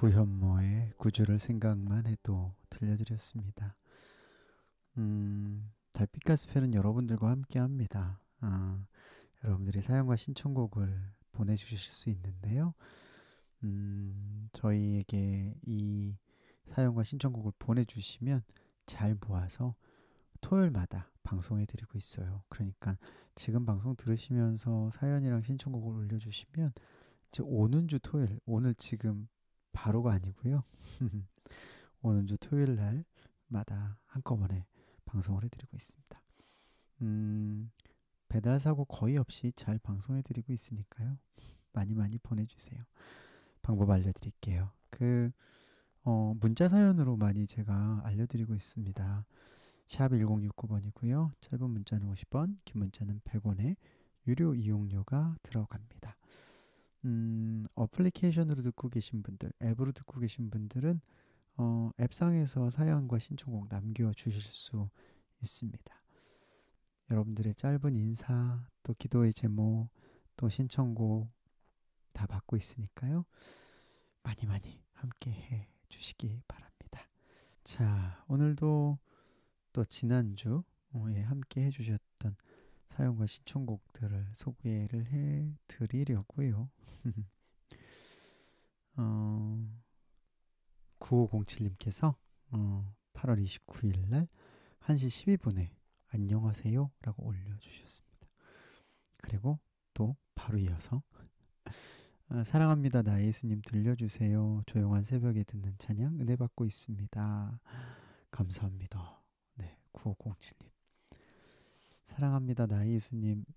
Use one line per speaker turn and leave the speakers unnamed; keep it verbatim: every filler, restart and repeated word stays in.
구현모의 구주를 생각만 해도 들려드렸습니다. 음, 달빛 가스펠은 여러분들과 함께 합니다. 아, 여러분들이 사연과 신청곡을 보내주실 수 있는데요. 음, 저희에게 이 사연과 신청곡을 보내주시면 잘 모아서 토요일마다 방송해드리고 있어요. 그러니까 지금 방송 들으시면서 사연이랑 신청곡을 올려주시면 이제 오는 주 토요일, 오늘 지금 바로가 아니고요. 오는 주 토요일 날마다 한꺼번에 방송을 해드리고 있습니다. 음, 배달 사고 거의 없이 잘 방송해드리고 있으니까요. 많이 많이 보내주세요. 방법 알려드릴게요. 그 어, 문자 사연으로 많이 제가 알려드리고 있습니다. 샵 일공육구 번이고요. 짧은 문자는 오십 원, 긴 문자는 백 원에 유료 이용료가 들어갑니다. 음, 어플리케이션으로 듣고 계신 분들, 앱으로 듣고 계신 분들은 어, 앱상에서 사연과 신청곡 남겨주실 수 있습니다. 여러분들의 짧은 인사, 또 기도의 제목, 또 신청곡 다 받고 있으니까요. 많이 많이 함께 해 주시기 바랍니다. 자, 오늘도 또 지난주에 함께 해주셨던 사연과 신청곡들을 소개를 해 드리려고요. 어, 구오공칠님께서 어, 팔월 이십구일 날 한 시 십이 분에 안녕하세요 라고 올려주셨습니다. 그리고 또 바로 이어서 아, 사랑합니다 나 예수님 들려주세요. 조용한 새벽에 듣는 찬양 은혜 받고 있습니다. 감사합니다. 네, 구오공칠님 사랑합니다 나 예수님